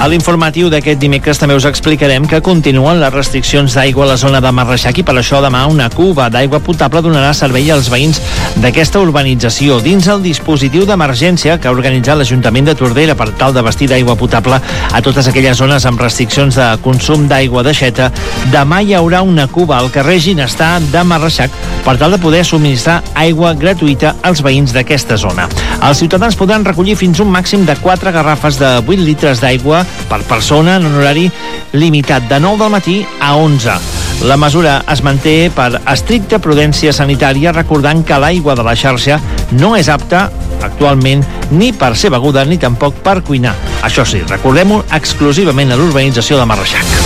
A l'informatiu d'aquest dimecres també us explicarem que continuen les restriccions d'aigua a la zona de Marreixac i per això demà una cuba d'aigua potable donarà servei als veïns d'aquesta urbanització dins el dispositiu d'emergència que ha organitzat l'Ajuntament de Tordera per tal d'abastir d'aigua potable a totes aquelles zones amb restriccions de consum d'aigua d'aixeta. Demà hi haurà una cuba al carrer Ginestar de Marreixac per tal de poder subministrar aigua gratuïta als veïns d'aquesta zona. Els ciutadans podran recollir fins un màxim de 4 garrafes de 8 litres d'aigua per persona en un horari limitat de 9 del matí a 11. La mesura es manté per estricta prudència sanitària, recordant que l'aigua de la xarxa no és apta actualment ni per ser beguda ni tampoc per cuinar. Això sí, recordem-ho exclusivament a l'urbanització de Marreixac.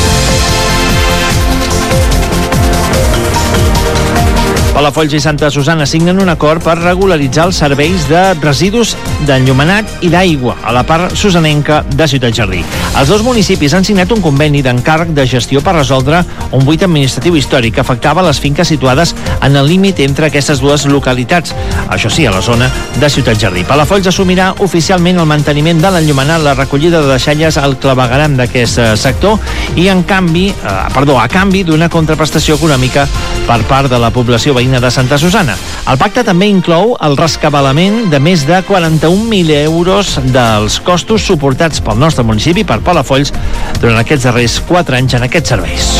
Palafolls i Santa Susana signen un acord per regularitzar els serveis de residus d'enllumenat i d'aigua a la part susanenca de Ciutat Jardí. Els dos municipis han signat un conveni d'encàrrec de gestió per resoldre un buit administratiu històric que afectava les finques situades en el límit entre aquestes dues localitats, això sí, a la zona de Ciutat Jardí. Palafolls assumirà oficialment el manteniment de l'enllumenat, la recollida de deixalles al clavegueram d'aquest sector i a canvi d'una contraprestació econòmica per part de la població veïna de Santa Susana. El pacte també inclou el rescabalament de més de 41.000 euros dels costos suportats pel nostre municipi per Palafolls durant aquests darrers 4 anys en aquests serveis.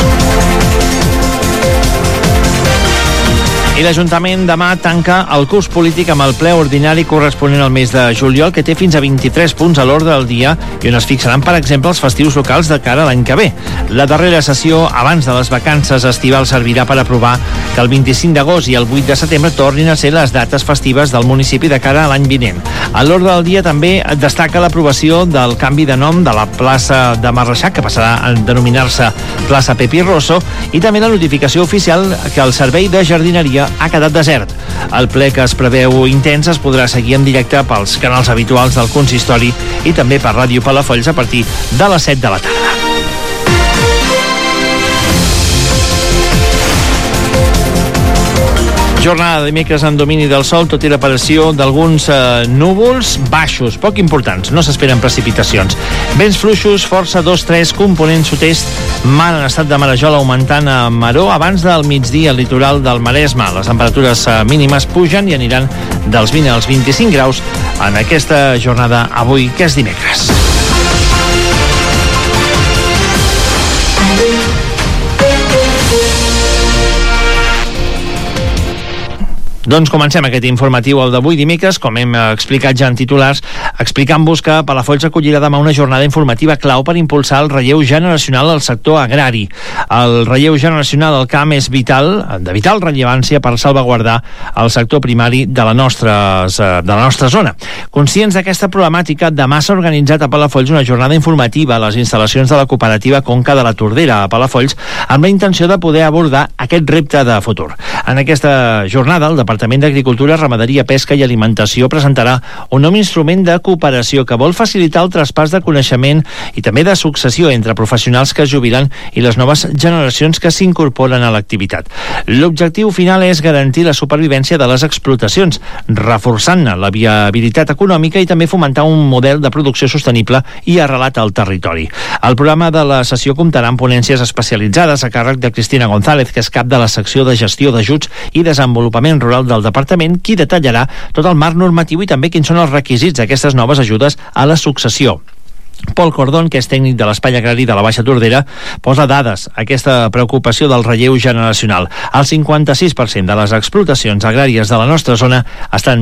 I l'Ajuntament demà tanca el curs polític amb el ple ordinari corresponent al mes de juliol, que té fins a 23 punts a l'ordre del dia i on es fixaran, per exemple, els festius locals de cara a l'any que ve. La darrera sessió abans de les vacances estivals servirà per aprovar que el 25 d'agost i el 8 de setembre tornin a ser les dates festives del municipi de cara a l'any vinent. A l'ordre del dia també destaca l'aprovació del canvi de nom de la plaça de Marreixac, que passarà a denominar-se plaça Pepi Rosso, i també la notificació oficial que el servei de jardineria ha quedat desert. El ple, que es preveu intens, es podrà seguir en directe pels canals habituals del consistori i també per Ràdio Palafolls a partir de les 7 de la tarda. Jornada de dimecres en domini del sol, tot i l'aparició d'alguns núvols baixos, poc importants, no s'esperen precipitacions. Vents fluixos, força 2-3, component sud-est, mar en estat de marejol augmentant a maró abans del migdia al litoral del Maresme. Les temperatures mínimes pugen i aniran dels 20 als 25 graus en aquesta jornada avui, que és dimecres. Doncs comencem aquest informatiu, el d'avui dimecres, com hem explicat ja en titulars, explicant-vos que Palafolls acollirà demà una jornada informativa clau per impulsar el relleu generacional al sector agrari. El relleu generacional al camp és de vital rellevància per salvaguardar el sector primari de la nostra zona. Conscients d'aquesta problemàtica, demà s'ha organitzat a Palafolls una jornada informativa a les instal·lacions de la cooperativa Conca de la Tordera a Palafolls, amb la intenció de poder abordar aquest repte de futur. En aquesta jornada, el Departament d'Agricultura, Ramaderia, Pesca i Alimentació presentarà un nou instrument de cooperació que vol facilitar el traspàs de coneixement i també de successió entre professionals que es jubilen i les noves generacions que s'incorporen a l'activitat. L'objectiu final és garantir la supervivència de les explotacions, reforçant-ne la viabilitat econòmica i també fomentar un model de producció sostenible i arrelat al territori. El programa de la sessió comptarà amb ponències especialitzades a càrrec de Cristina González, que és cap de la secció de gestió d'ajuts i desenvolupament rural del departament, qui detallarà tot el marc normatiu i també quins són els requisits d'aquestes noves ajudes a la successió. Pol Cordón, que és tècnic de l'Espai Agrari de la Baixa Tordera, posa dades a aquesta preocupació del relleu generacional. El 56% de les explotacions agràries de la nostra zona estan